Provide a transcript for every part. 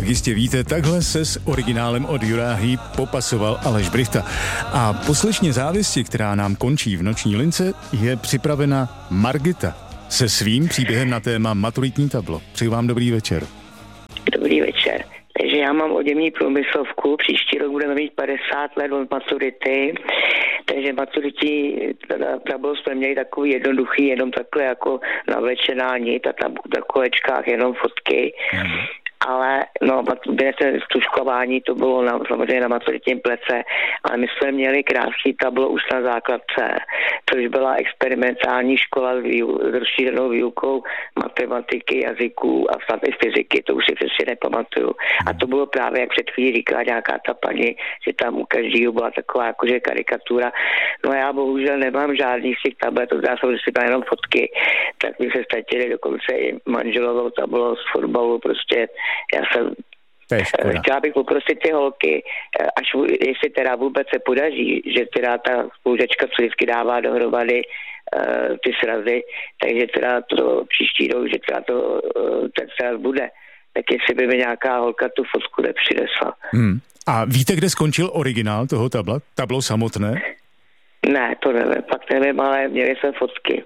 Jak jistě víte, takhle se s originálem od Juráhy popasoval Aleš Brychta. A poslechně závěsti, která nám končí v noční lince, je připravena Margita se svým příběhem na téma maturitní tablo. Přeju vám dobrý večer. Dobrý večer. Takže já mám oděvní průmyslovku, příští rok budeme mít 50 let od maturity, takže maturitní tablo jsme měli takový jednoduchý, jenom takhle jako navlečená nit a tam na kolečkách jenom fotky. Ale no, zkouškování to bylo samozřejmě na maturitním plece, ale my jsme měli krásný tablo už na základce, což byla experimentální škola s rozšířenou výukou matematiky, jazyků a snad i fyziky, to už si přesně nepamatuju. A to bylo právě, jak před chvílí říkala nějaká ta paní, že tam u každého byla taková jakože karikatura. No já bohužel nemám žádný z těch tablet, to zdá se, že si tam jenom fotky, tak mi se ztratili dokonce i manželovou tablo z fotbalu, prostě já jsem chtěla bych poprosit ty holky, až jestli teda vůbec se podaří, že teda ta spolužačka, co vždycky dává dohromady ty srazy, takže teda to příští rok, že teda to ten sraz bude, tak jestli by mi nějaká holka tu fotku nepřinesla. A víte, kde skončil originál toho tabla? Tablo samotné? Ne, to nevím, pak nevím, ale měli jsme fotky.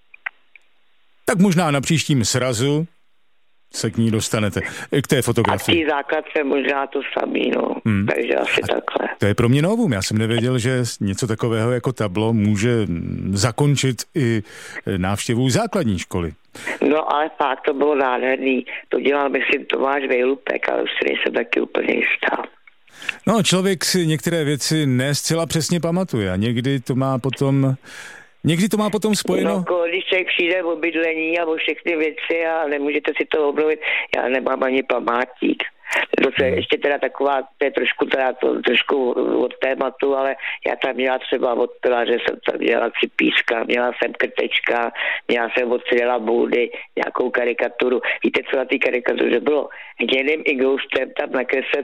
Tak možná na příštím srazu se k ní dostanete, k té fotografii. A v té základce možná to samý, no. Takže asi takhle. To je pro mě novum. Já jsem nevěděl, že něco takového jako tablo může zakončit i návštěvu základní školy. No ale fakt to bylo nádherný. To dělal, myslím, Tomáš Vejlupek, ale už si nejsem taky úplně jistá. No, člověk si některé věci ne zcela přesně pamatuje a někdy to má potom spojeno... No, když člověk přijde o bydlení a o všechny věci a nemůžete si to obnovit, já nemám ani památník. To je ještě teda taková, to je trošku od tématu, ale já tam měla třeba od pilaře, jsem tam měla Cipíska, měla jsem Krtečka, měla jsem od Cyrila Boudy nějakou karikaturu. Víte, co na té karikatuře bylo? Hněným igoustem tam nakreslil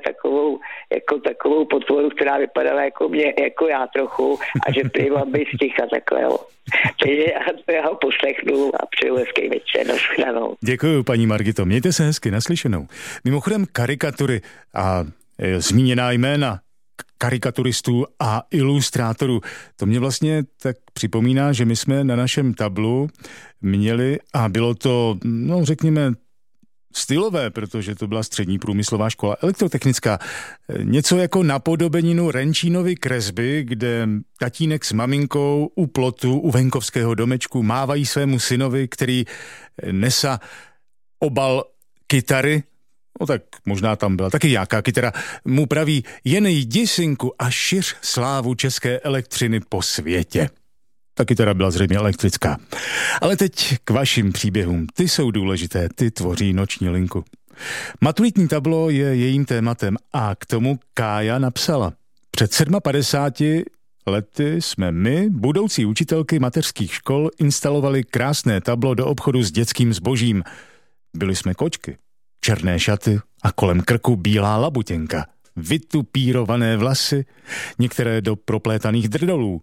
takovou potvoru, která vypadala jako já trochu a že prý mám být sticha takového. Takže já ho poslechnu a přeju hezký večer, nashledanou. Děkuju, paní Margito, mějte se hezky, naslyšenou. Mimochodem karikatury a zmíněná jména karikaturistů a ilustrátorů, to mě vlastně tak připomíná, že my jsme na našem tablu měli, a bylo to, no řekněme, stylové, protože to byla střední průmyslová škola elektrotechnická. Něco jako napodobeninu Renčínovy kresby, kde tatínek s maminkou u plotu, u venkovského domečku mávají svému synovi, který nesa obal kytary, no tak možná tam byla taky nějaká kytara, mu praví: jen jdi, synku, a šiř slávu české elektřiny po světě. Ta kytara byla zřejmě elektrická. Ale teď k vašim příběhům. Ty jsou důležité, ty tvoří noční linku. Maturitní tablo je jejím tématem a k tomu Kája napsala: před 57 lety jsme my, budoucí učitelky mateřských škol, instalovali krásné tablo do obchodu s dětským zbožím. Byli jsme kočky, černé šaty a kolem krku bílá labutěnka, vytupírované vlasy, některé do proplétaných drdolů.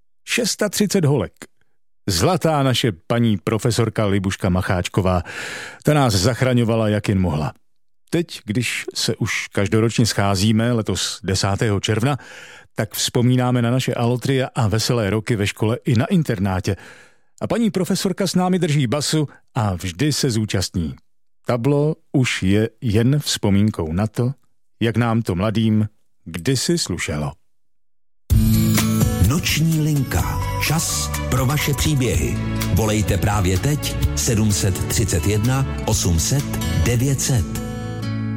630 holek. Zlatá naše paní profesorka Libuška Macháčková. Ta nás zachraňovala, jak jen mohla. Teď, když se už každoročně scházíme, letos 10. června, tak vzpomínáme na naše alotry a veselé roky ve škole i na internátě. A paní profesorka s námi drží basu a vždy se zúčastní. Tablo už je jen vzpomínkou na to, jak nám to mladým kdysi slušelo. Noční linka. Čas pro vaše příběhy. Volejte právě teď 731 800 900.